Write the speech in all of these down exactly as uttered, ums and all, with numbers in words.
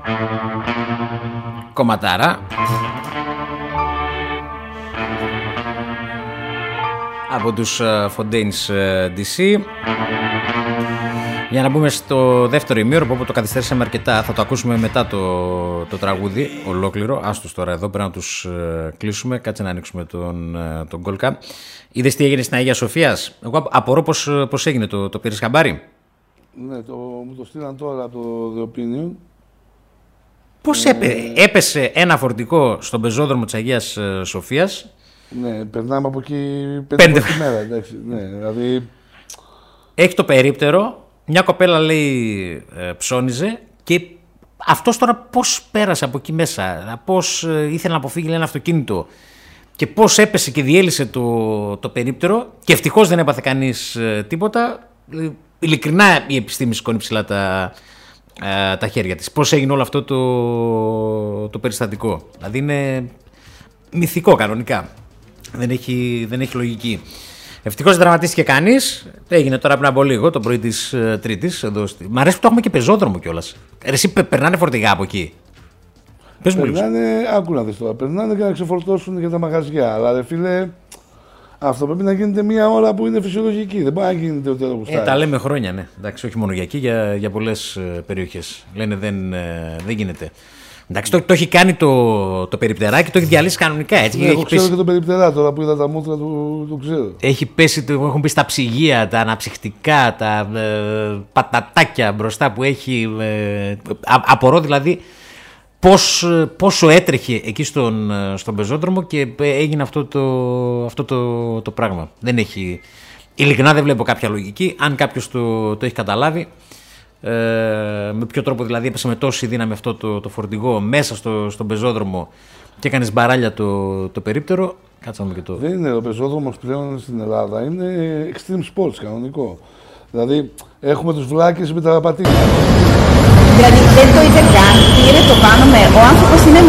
Κομματάρα. Από τους Fontaines ντι σι. Για να μπούμε στο δεύτερο ημίωρο, που το καθυστερήσαμε αρκετά, θα το ακούσουμε μετά το, το τραγούδι ολόκληρο. Άστος τώρα εδώ, πρέπει να τους κλείσουμε. Κάτσε να ανοίξουμε τον, τον Γκόλκα. Είδες τι έγινε στην Αγία Σοφίας? Εγώ απορώ πώς, πώς έγινε, το, το πήρες χαμπάρι? Ναι, το, μου το στείλαν τώρα από το The Opinion. Πώς έπε, ε... έπεσε ένα φορτικό στον πεζόδρομο της Αγίας Σοφίας? Ναι, περνάμε από εκεί πέντε τη μέρα, εντάξει, ναι, δηλαδή... Έχει το περίπτερο, μια κοπέλα λέει ε, ψώνιζε και αυτός τώρα πώς πέρασε από εκεί μέσα, πώς ε, ήθελε να αποφύγει ένα αυτοκίνητο και πώς έπεσε και διέλυσε το, το περίπτερο και ευτυχώς δεν έπαθε κανείς ε, τίποτα. Ε, ειλικρινά η επιστήμη σηκώνει ψηλά τα, ε, τα χέρια της. Πώς έγινε όλο αυτό το, το περιστατικό. Δηλαδή είναι μυθικό κανονικά. Δεν έχει, δεν έχει λογική. Ευτυχώς δεν δραματίστηκε κανείς. Έγινε τώρα πριν από λίγο, το πρωί της uh, Τρίτης. Εδώ στη... Μ' αρέσει που το έχουμε και πεζόδρομο κιόλας. Εσύ περνάνε φορτηγά από εκεί? Πες μου λίγο. Περνάνε, άκου να δεις τώρα. Περνάνε για να ξεφορτώσουν για τα μαγαζιά. Αλλά ρε φίλε, αυτό πρέπει να γίνεται μια ώρα που είναι φυσιολογική. Δεν μπορεί να γίνεται ότι άλλο γουστάρει. Ε, τα λέμε χρόνια, ναι. Εντάξει, όχι μόνο για εκεί, για, για πολλές uh, περιοχές. Λένε δεν, uh, δεν γίνεται. Εντάξει, το, το έχει κάνει το, το περιπτεράκι, το έχει διαλύσει κανονικά. Έτσι. Ναι, έχει εγώ ξέρω πέσει... και το περιπτερά τώρα που είδα τα μούτρα του, το ξέρω. Έχει πέσει, το, έχουν πει στα ψυγεία, τα αναψυχτικά, τα ε, πατατάκια μπροστά που έχει. Ε, α, απορώ δηλαδή πώς, πόσο έτρεχε εκεί στον, στον πεζόδρομο και έγινε αυτό το, αυτό το, το πράγμα. Δεν έχει, ειλικρινά δεν βλέπω κάποια λογική. Αν κάποιος το, το έχει καταλάβει. Ε, με ποιο τρόπο δηλαδή έπεσε με τόση δύναμη αυτό το, το φορτηγό μέσα στο, στον πεζόδρομο και έκανε μπαράλια το, το περίπτερο. Κάτσαμε και το. Δεν είναι ο πεζόδρομος πλέον στην Ελλάδα, είναι extreme sports κανονικό. Δηλαδή έχουμε τους βλάκες με τα πατίνια. Δηλαδή δεν το είδε καν, πήρε το πάνω με. Ο άνθρωπος είναι.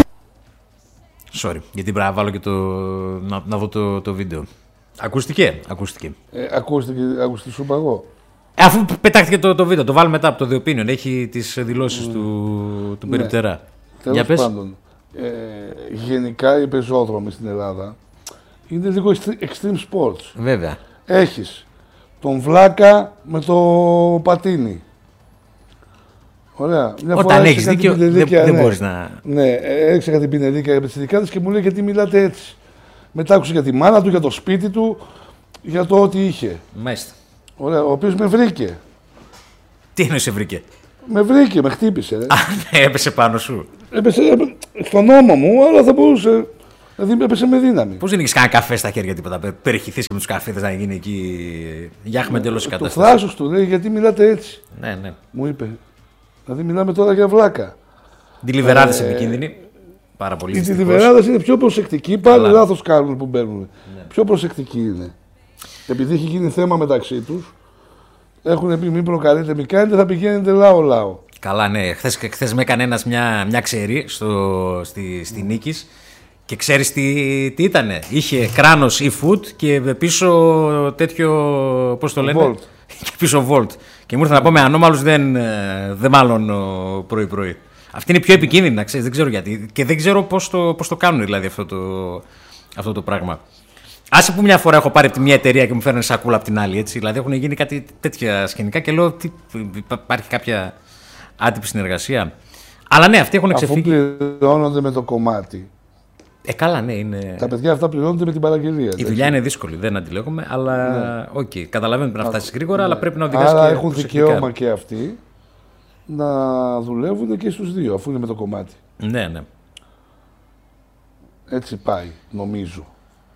Sorry, γιατί πρέπει να βάλω και το. να, να δω το, το βίντεο. Ακούστηκε, ακούστηκε. Ε, ακούστηκε, ακούστηκε, σου είπα εγώ. Αφού πετάχτηκε το, το βίντεο, το βάλουμε μετά από το The Opinion. Έχει τις δηλώσεις mm. του, του περιπτερά. Ναι. Τέλος πάντων, ε, γενικά οι πεζόδρομοι στην Ελλάδα είναι λίγο extreme sports. Βέβαια. Έχεις τον βλάκα με το πατίνι. Ωραία. Μια Όταν έχεις δίκιο, δεν, δεν ναι. μπορείς να... Ναι, έξα κάτι πινελίκια για τις και μου λέει γιατί μιλάτε έτσι. Μετά άκουσε για τη μάνα του, για το σπίτι του, για το ό,τι είχε. Μάλιστα. Ωραία, ο οποίος με βρήκε. Τι εννοείς σε βρήκε? Με βρήκε, με χτύπησε. Ρε. Α, ναι, έπεσε πάνω σου. Έπεσε, έπεσε στον ώμο μου, αλλά θα μπορούσε. Δηλαδή έπεσε με δύναμη. Πώς δεν έχεις κανένα καφέ στα χέρια, τίποτα? Περιχυθείς με τους καφέδες να γίνει εκεί. Για έχουμε εντελώς η κατάσταση. Το θράσος του λέει γιατί μιλάτε έτσι. Ναι, ναι. Μου είπε. Δηλαδή μιλάμε τώρα για βλάκα. Οι λιβεράδες ε... επικίνδυνοι. Πάρα πολύ. Οι λιβεράδες είναι πιο προσεκτικοί. Πάλι λάθος κάνουν που μπαίνουν. Ναι. Πιο προσεκτικοί είναι. Επειδή έχει γίνει θέμα μεταξύ τους, έχουν πει μην προκαλείτε, μη κάνετε, θα πηγαίνετε λάο-λάο. Καλά, ναι. Χθες, χθες με έκανε ένας μια, μια ξερή στο, στη, στη mm. Νίκης και ξέρεις τι, τι ήτανε. Είχε κράνος e-food και πίσω τέτοιο, πώς το λένε, Volt. Και πίσω Volt. Και μου ήρθε να πω με ανώμαλους δεν, δεν μάλλον πρωί-πρωί. Αυτή είναι πιο επικίνδυνη, να ξέρεις, δεν ξέρω γιατί. Και δεν ξέρω πώς το, πώς το κάνουν δηλαδή αυτό το, αυτό το πράγμα. Άσε που μια φορά έχω πάρει από τη μια εταιρεία και μου φέρνει σακούλα από την άλλη. Έτσι. Δηλαδή έχουν γίνει κάτι τέτοια σκηνικά και λέω τι, υπάρχει κάποια άτυπη συνεργασία. Αλλά ναι, αυτοί έχουν ξεφύγει. Αφού πληρώνονται με το κομμάτι. Ε, καλά, ναι, είναι. Τα παιδιά αυτά πληρώνονται με την παραγγελία. Η δουλειά είναι δύσκολη, δεν αντιλέγουμε, αλλά οκ. Okay, καταλαβαίνω πρέπει να φτάσει γρήγορα, ναι. αλλά πρέπει να οδηγάσει. Άρα έχουν δικαίωμα και αυτοί να δουλεύουν και στους δύο, αφού είναι με το κομμάτι. Ναι, ναι. Έτσι πάει, νομίζω.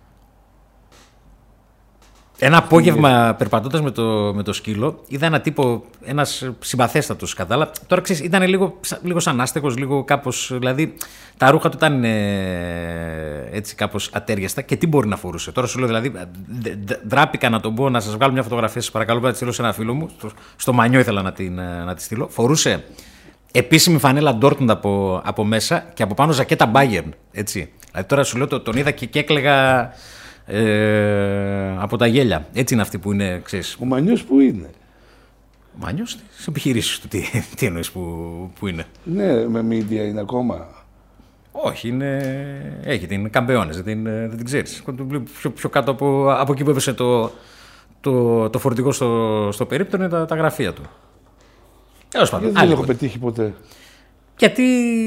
Ένα απόγευμα περπατώντας με το, με το σκύλο, είδα ένα τύπο, ένας συμπαθέστατος κατά άλλα. Τώρα ξέρεις, ήταν λίγο, λίγο σαν άστεγος, λίγο κάπως. Δηλαδή τα ρούχα του ήταν ε, έτσι κάπως ατέριαστα και τι μπορεί να φορούσε. Τώρα σου λέω δηλαδή, ντράπηκα να τον πω να σας βγάλω μια φωτογραφία, σας παρακαλώ, να τη στείλω σε ένα φίλο μου. Στο, στο Μανιό ήθελα να, την, να τη στείλω. Φορούσε επίσημη φανέλα Dortmund από, από μέσα και από πάνω ζακέτα Bayern. Έτσι. Δηλαδή τώρα σου λέω, τον είδα και, και έκλαιγα. Ε, από τα γέλια. Έτσι είναι αυτοί που είναι, ξέρεις. Ο Μανιός που είναι. Μα αλλιώς στις επιχειρήσεις του, τι, τι εννοείς που, που είναι. Ναι, με media είναι ακόμα. Όχι, είναι... έχει την Καμπεώνες, δεν την, δεν την ξέρεις. Πιο, πιο κάτω από, από εκεί που έπεσε το, το, το φορτηγό στο, στο περίπτωρο είναι τα, τα γραφεία του. Έως πάντων, Γιατί δεν έχω πετύχει ποτέ. Γιατί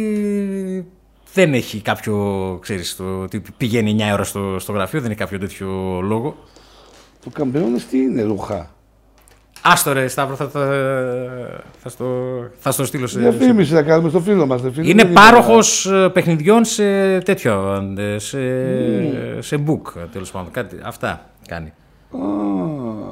δεν έχει κάποιο, ξέρεις, το, ότι πηγαίνει εννιά ώρα στο, στο γραφείο, δεν έχει κάποιο τέτοιο λόγο. Το Καμπεώνες τι είναι, ρούχα. Άστο ρε Σταύρο, θα, θα, θα, στο, θα στο στείλω σε... Διαφήμιση σε... να κάνουμε στο φίλο μας. Φίλο, είναι πάροχος είναι... παιχνιδιών σε τέτοιο, σε, mm. σε book, τέλος πάντων. Κάτι, αυτά κάνει. Ah.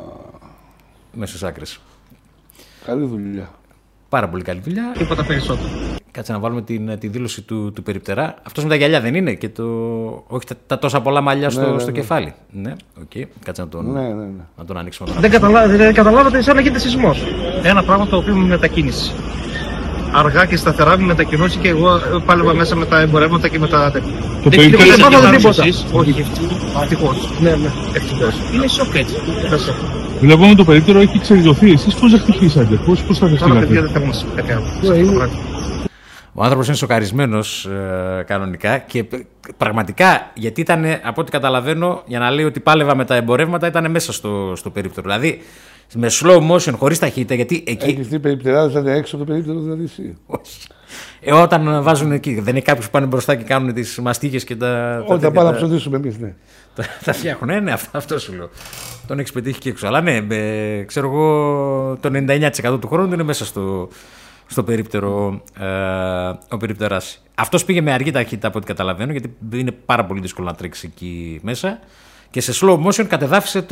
Μέσα στις άκρες. Καλή δουλειά. Πάρα πολύ καλή δουλειά. Τίποτα περισσότερο. Κάτσε να βάλουμε την, τη δήλωση του, του περιπτερά. Αυτός με τα γυαλιά δεν είναι και το... όχι τα, τα τόσα πολλά μαλλιά στο, ναι, ναι, στο ναι. κεφάλι. Ναι, οκ. Okay. Κάτσε να τον, ναι, ναι, ναι. να τον ανοίξουμε. Τον δεν, καταλα... δεν καταλάβατε σαν να γίνεται σεισμός. Ένα πράγμα το οποίο με μετακίνηση. Αργά και σταθερά με μετακινώσει και εγώ πάλευα μέσα με τα εμπορεύματα και με τα τέτοια. Το περίπτερο δεν πάνω τίποτα. Όχι, ευτυχώς. Ναι, ναι, ευτυχώς. Είναι σοκ έτσι. Βλέπουμε το περίπτερο έχει εξελιχθεί. Εσείς πώς δεν χτυπήσατε, πώς προστατευτήκατε. Τώρα παιδιά δεν θέλουμε να σας Ο άνθρωπος είναι σοκαρισμένος ε, κανονικά και πραγματικά, γιατί ήταν, από ό,τι καταλαβαίνω, για να λέει ότι πάλευα με τα εμπορεύματα, ήταν μέσα στο, στο περίπτερο. Δηλαδή, με slow motion, χωρίς ταχύτητα, γιατί εκεί... Έχεις δει περιπτεράδες να είναι έξω από το περίπτερο, δηλαδή εσύ. Όχι. Ε, όταν βάζουν εκεί, δεν είναι κάποιους που πάνε μπροστά και κάνουν τις μαστίγες και τα... Όχι, θα πάμε να ψωνίσουμε εμείς, ναι. Τα, τα φτιάχνουν, ναι, ναι, αυτό, αυτό σου λέω. Τον έχεις πετύχει και έξω. Αλλά ναι, με, ξέρω εγώ, το ενενήντα εννιά τοις εκατό του χρόνου είναι μέσα στο... στο περίπτερο ε, ο περιπτεράς. Αυτός πήγε με αργή ταχύτητα από ό,τι καταλαβαίνω, γιατί είναι πάρα πολύ δύσκολο να τρέξει εκεί μέσα και σε slow motion κατεδάφισε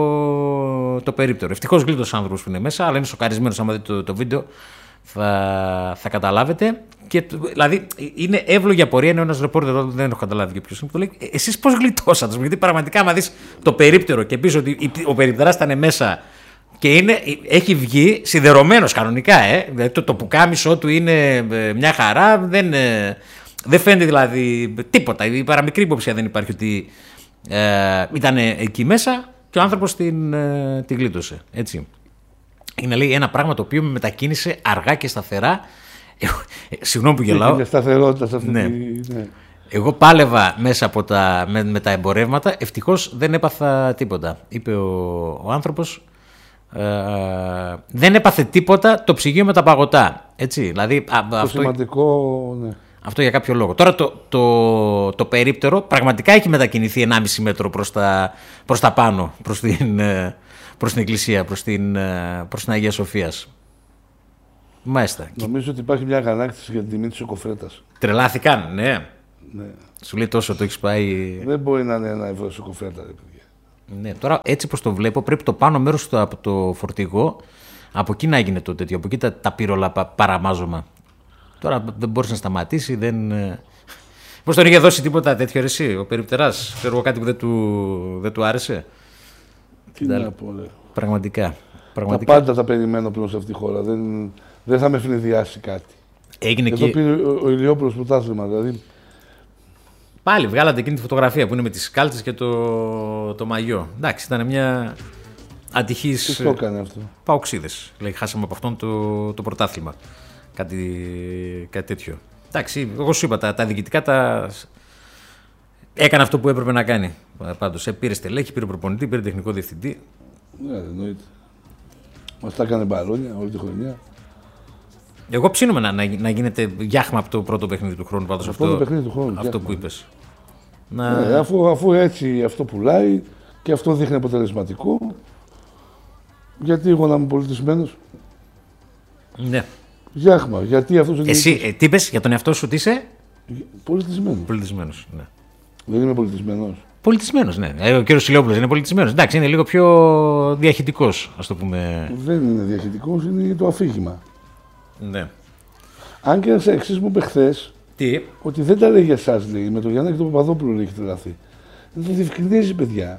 το, το περίπτερο. Ευτυχώς γλίτωσε ο άνθρωπος που είναι μέσα, αλλά είναι σοκαρισμένος. Άμα δείτε το, το βίντεο θα, θα καταλάβετε. Και, δηλαδή είναι εύλογη απορία, είναι ένας ρεπόρτερ εδώ, δεν έχω καταλάβει και ποιος είναι, που λέει εσείς πώς γλιτώσατε, γιατί πραγματικά άμα δεις το περίπτερο και πεις ότι ο περιπτεράς ήταν μέσα. Και είναι, έχει βγει σιδερωμένος κανονικά, ε. Δηλαδή το, το πουκάμισό του είναι ε, μια χαρά, δεν, ε, δεν φαίνεται δηλαδή τίποτα. Η παραμικρή υποψία δεν υπάρχει ότι ε, ήταν εκεί μέσα και ο άνθρωπος την, ε, την γλίτωσε. Έτσι. Είναι λέει ένα πράγμα το οποίο με μετακίνησε αργά και σταθερά. Ε, ε, συγγνώμη που γελάω. Είναι σταθερότητα σε αυτή ναι. τη... Ναι. Εγώ πάλευα μέσα από τα, με, με τα εμπορεύματα, ευτυχώς δεν έπαθα τίποτα, είπε ο, ο άνθρωπος. Uh, δεν έπαθε τίποτα το ψυγείο με τα παγωτά. Έτσι, δηλαδή, το αυτό, σημαντικό, ναι. Αυτό για κάποιο λόγο. Τώρα το, το, το περίπτερο πραγματικά έχει μετακινηθεί ενάμιση μέτρο προς τα, προς τα πάνω, προς την, προς την εκκλησία, προς την, προς την Αγία Σοφίας. Μάλιστα. Νομίζω ότι υπάρχει μια αγανάκτηση για την τιμή της σοκοφρέτας. Τρελάθηκαν, ναι. ναι. Σου λέει τόσο το έχεις πάει. Δεν μπορεί να είναι ένα ευρώ σοκοφρέτα, ρε παιδιά. Ναι, τώρα έτσι πως το βλέπω, πρέπει το πάνω μέρος του, από το φορτηγό, από εκεί να έγινε το τέτοιο, από εκεί τα, τα πυρολα παραμάζωμα. Τώρα δεν μπορείς να σταματήσει, δεν... Πώς τον είχε δώσει τίποτα τέτοιο ρε εσύ, ο περιπτεράς, ξέρω εγώ κάτι που δεν του, δεν του άρεσε. Τι να πω, ρε. Πραγματικά, πραγματικά. Τα πάντα τα περιμένω πλέον σε αυτή τη χώρα, δεν, δεν θα με ευνηδιάσει κάτι. Έγινε Εδώ και... πήρε ο, ο Ηλιόπουλος πρωτάθλημα, δηλαδή... Πάλι βγάλατε εκείνη τη φωτογραφία που είναι με τις κάλτσες και το, το μαγιό. Εντάξει, ήταν μια ατυχής... Τι το έκανε αυτό. Παοξίδες. Λέει, χάσαμε από αυτόν το, το πρωτάθλημα. Κάτι, κάτι τέτοιο. Εντάξει, εγώ σου είπα, τα, τα διοικητικά τα... έκανε αυτό που έπρεπε να κάνει. Πάντως, πήρε στελέχη, πήρε προπονητή, πήρε τεχνικό διευθυντή. Ναι, εννοείται. Μας τα έκανε μπαλόνια όλη τη χρονιά. Εγώ ψήνομαι να, να, να γίνεται γιάχμα από το πρώτο παιχνίδι του χρόνου. Πάντως, αυτό, παιχνίδι του χρόνου, αυτό που είπες. Να... Ναι, αφού, αφού έτσι αυτό πουλάει και αυτό δείχνει αποτελεσματικό, γιατί εγώ να είμαι πολιτισμένος. Ναι. Γιάχμα, γιατί αυτός ο Εσύ ε, τι είπες για τον εαυτό σου, τι είσαι? Πολιτισμένος. Πολιτισμένος, ναι. Δεν είμαι πολιτισμένος. Πολιτισμένος, ναι. Ε, ο κύριος Ηλιόπουλος είναι πολιτισμένος. Εντάξει, είναι λίγο πιο διαχυτικός, ας το πούμε. Δεν είναι διαχυτικός, είναι το αφήγημα. Ναι. Αν και ένας εξής μου είπε χθες, τι? ότι δεν τα λέει για εσάς, λέει, με τον Γιάννη και τον Παπαδόπουλο λέει, έχει τρελαθεί. Δεν το διευκρινίζει, παιδιά.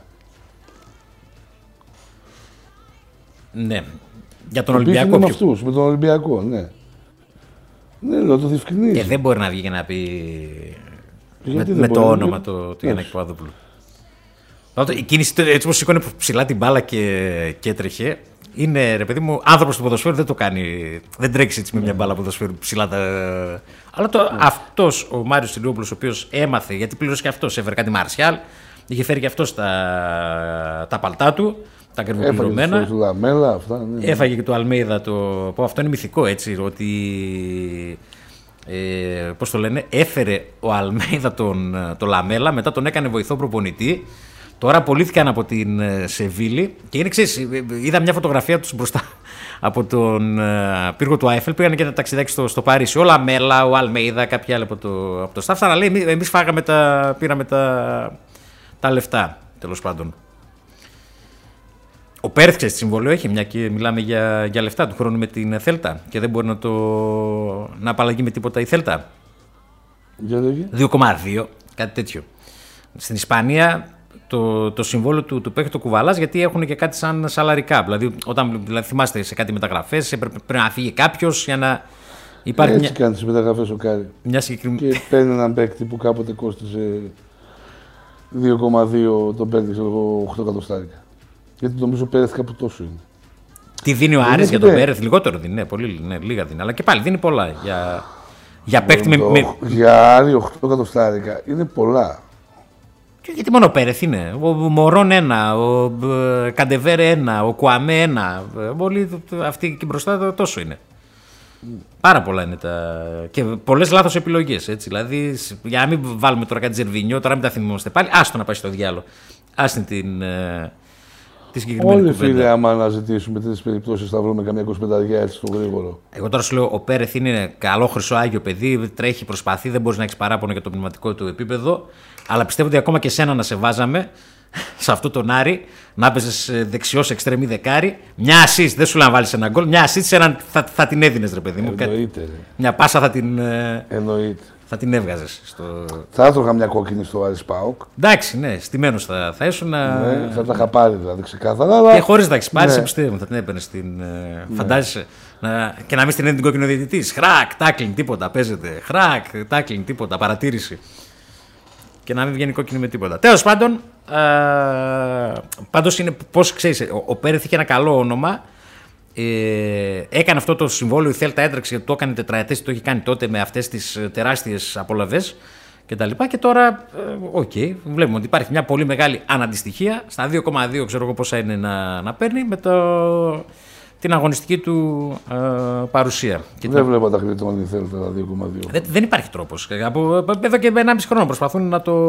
Ναι. Για τον το Ολυμπιακό. Με αυτούς, με τον Ολυμπιακό, ναι. Ναι, λέω, το διευκρινίζει. Και δεν μπορεί να βγει και να πει γιατί με, με το μπορεί, όνομα του το, το Γιάννη Παπαδόπουλου. Η κίνηση έτσι όπως σήκωνε ψηλά την μπάλα και, και έτρεχε, Είναι, ρε παιδί μου, άνθρωπος του ποδοσφαίρου, δεν το κάνει. Δεν τρέξει έτσι με μια μπάλα ποδοσφαίρου ψηλά τα. Αλλά το, mm. αυτός ο Μάριος Τηλιόπουλος, ο οποίος έμαθε, γιατί πλήρωσε και αυτός, έφερε κάτι Μαρσιάλ, είχε φέρει και αυτός τα, τα παλτά του, τα ακριβοπληρωμένα. Έφαγε το Λαμέλα, αυτά. Ναι. Έφαγε και το Αλμέιδα, το. Που αυτό είναι μυθικό, έτσι, ότι. Ε, πώς το λένε, έφερε ο Αλμέιδα τον το Λαμέλα, μετά τον έκανε βοηθό προπονητή. Τώρα απολύθηκαν από την Σεβίλη και είναι, ξέρεις, είδα μια φωτογραφία τους μπροστά από τον πύργο του Άιφελ. Πήγαν και ένα ταξιδάκι στο, στο Παρίσι. Ο Λαμέλα, ο Αλμέιδα, κάποιοι άλλοι από το, από το staff. Αλλά λέει, εμείς φάγαμε τα, πήραμε τα, τα λεφτά, τέλος πάντων. Ο Πέρθ, ξέρεις, συμβόλαιο έχει, μια και μιλάμε για, για λεφτά του χρόνου με την Θέλτα και δεν μπορεί να, το, να απαλλαγεί με τίποτα η Θέλτα. δύο κόμμα δύο, κάτι τέτοιο. Στην Ισπανία το, το συμβόλαιο του, του παίχτη το κουβαλάς, γιατί έχουν και κάτι σαν salary cap. Δηλαδή, όταν δηλαδή, θυμάστε σε κάτι μεταγραφές, πρέπει, πρέπει να φύγει κάποιος για να υπάρχει. Έτσι μια... κάνει τις μεταγραφές ο Κάρι. Μια συγκεκρι... Και παίρνει έναν παίκτη που κάποτε κόστιζε δύο κόμμα δύο, τον παίρνει οκτώ εκατοστάρικα. Γιατί νομίζω Πέρεθ κάπου τόσο είναι. Τι δίνει ο Άρης για τον Πέρεθ, λιγότερο δίνει, ναι, πολύ ναι, λίγα δίνει. Αλλά και πάλι δίνει πολλά για, για παίκτη με, με. Για Άρη οκτώ εκατοστάρικα είναι πολλά. Και γιατί μόνο ο Πέρεθ είναι. Ο Μωρόν ένα, ο Καντεβέρε ένα, ο Κουαμέ ένα. Όλοι αυτοί εκεί μπροστά τόσο είναι. Mm. Πάρα πολλά είναι τα. Και πολλές λάθος επιλογές. Έτσι. Δηλαδή, για να μην βάλουμε τώρα κάτι Τζερβινιό, τώρα μην τα θυμόμαστε πάλι, άστο να πάει στο διάλογο. Άστε την. Όλοι φίλοι, άμα αναζητήσουμε τέτοιες περιπτώσεις, θα βρούμε καμιά εικοσιπενταριά έτσι στο γρήγορο. Εγώ τώρα σου λέω: ο Πέρεθ είναι καλό, χρυσό, άγιο παιδί, τρέχει, προσπαθεί, δεν μπορεί να έχει παράπονο για το πνευματικό του επίπεδο. Αλλά πιστεύω ότι ακόμα και σένα να σε βάζαμε σε αυτό τον Άρη, να παίζεις δεξιός εξτρέμι δεκάρι, μια assist, δεν σου λέω να βάλεις ένα γκολ, μια assist έναν, θα, θα την έδινες, ρε παιδί μου. Εννοείται. Ρε. Μια πάσα θα την. Εννοείται. Θα την έβγαζες. Στο... Θα έτρωγα μια κόκκινη στο Άρης ΠΑΟΚ. Εντάξει, ναι, στημένος θα, θα ήσουν. Ναι, θα τα είχα πάρει δηλαδή ξεκάθαρα. Αλλά... Και χωρίς να τα έχεις πάρει, ναι. σε πιστεύω, θα την έπαιρνε στην. Ναι. Φαντάζεσαι. Να... Και να μην στην έδινε την κόκκινο διαιτητής. Χρακ, τάκλινγκ, τίποτα, παίζεται. Χρακ, τάκλινγκ, τίποτα, παρατήρηση. Και να μην βγαίνει κόκκινη με τίποτα. Τέλος πάντων, πάντως είναι πώς ξέρεις, ο, ο Πέρεθ είχε ένα καλό όνομα. Ε, έκανε αυτό το συμβόλαιο, η Θέλτα έτρεξε, το έκανε τετραετές, το είχε κάνει τότε με αυτές τις τεράστιες απολαβές και τα λοιπά. Και τώρα, οκ, ε, okay, βλέπουμε ότι υπάρχει μια πολύ μεγάλη αναντιστοιχία. Στα δύο κόμμα δύο ξέρω εγώ πόσα είναι να, να παίρνει με το, την αγωνιστική του ε, παρουσία. Δεν τα... βλέπω τα κριτών η Θέλτα τα δύο κόμμα δύο. Δεν, δεν υπάρχει τρόπος. Από, εδώ και ενάμιση χρόνο προσπαθούν να το...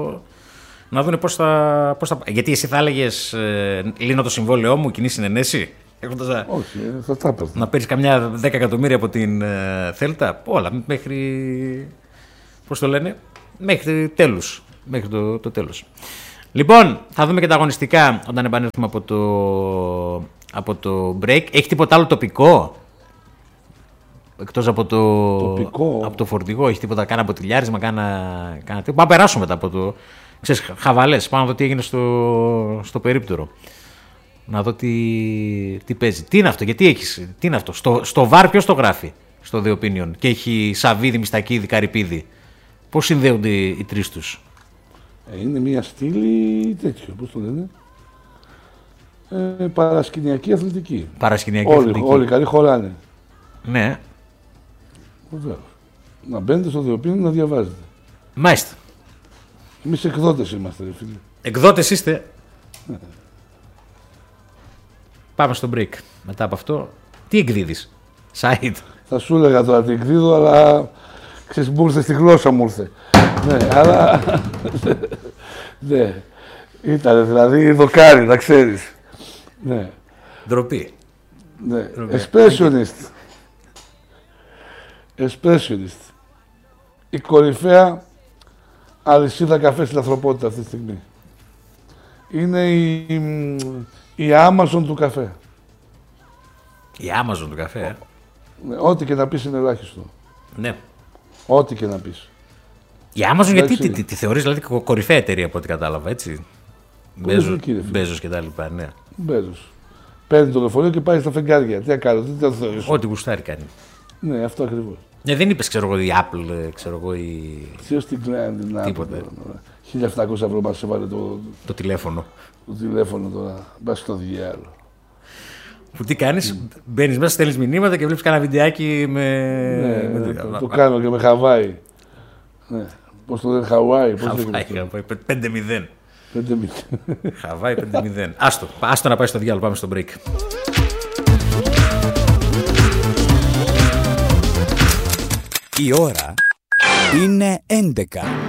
να δουν πώς θα, πώς θα... Γιατί εσύ θα έλεγες ε, λύνω το συμβόλαιό μου, κοινή συνενέση. Έχοντας, όχι, θα τα έπαιρνα. Να παίρνεις καμιά δέκα εκατομμύρια από την ε, Θέλτα. Όλα μέχρι. Πώς το λένε, μέχρι τέλους. Μέχρι το, το τέλος. Λοιπόν, θα δούμε και τα αγωνιστικά όταν επανέλθουμε από το, από το break. Έχει τίποτα άλλο τοπικό? Εκτός από το, τοπικό. από το φορτηγό, έχει τίποτα, κάνα ποτηλιάρισμα, κάνα, κάνα τίποτα. Πάμε να περάσουμε μετά από το. Ξέρεις, χαβαλές, πάνω να δω τι έγινε στο, στο περίπτερο. Να δω τι, τι παίζει. Τι είναι αυτό, γιατί έχεις, τι είναι αυτό. Στο, στο βαρ ποιος το γράφει, στο The Opinion. Και έχει Σαββίδη, Μιστακίδη, Καρυπίδη. Πώς συνδέονται οι τρεις τους? Είναι μια στήλη τέτοιο, πώς το λένε. Ε, παρασκηνιακή αθλητική. Παρασκηνιακή όλοι, αθλητική. Όλοι καλοί χωράνε. Ναι. Βεβαίως. Να μπαίνετε στο The Opinion να διαβάζετε. Μάλιστα. Εμείς εκδότες είμαστε, ρε φίλε. Εκδότες είστε. Πάμε στο break. Μετά από αυτό, τι εκδίδεις, Σαΐντ? Θα σου έλεγα τώρα τι εκδίδω, αλλά ξέρεις, μου ήρθε στη γλώσσα μου ήρθε. Ναι, αλλά. Ναι. Ήτανε δηλαδή δοκάρι, να ξέρεις. Ναι. Ντροπή. Ναι. Expressionist. Expressionist. Η κορυφαία αλυσίδα καφέ στην ανθρωπότητα αυτή τη στιγμή. Είναι η, η Amazon του καφέ. Η Amazon του καφέ, ε. Ναι, ό,τι και να πεις είναι ελάχιστο. Ναι. Ό,τι και να πεις. Η Amazon γιατί τη, τη, τη θεωρείς δηλαδή κορυφαία εταιρεία από ό,τι κατάλαβα, έτσι? Μπέζος και τα λοιπά, ναι. Μπέζος. Παίρνει το λεωφορείο και πάει στα φεγγάρια. Τι να κάνω, τι θα θεωρήσω. Ό,τι γουστάρει κάνει. Ναι, αυτό ακριβώς. Ναι, δεν είπες, ξέρω εγώ, η Apple, ξέρω εγώ, η... Ποιος την κάνει την Apple? Τίποτε. χίλια επτακόσια ευρώ μας έβαλε το... το τηλέφωνο. Το τηλέφωνο τώρα. Μπας στο διάλογο. Που τι κάνεις, μπαίνεις μέσα, στέλνεις μηνύματα και βλέπεις κανένα βιντεάκι με. Ναι, με... ναι, το, το κάνω και με Χαβάη. Ναι. Πώς το λένε, Χαβάη. πέντε μηδέν. πέντε μηδέν. Χαβάη πέντε μηδέν. Άστο, άστο να πάει στο διάλογο, πάμε στο break. Η ώρα είναι έντεκα.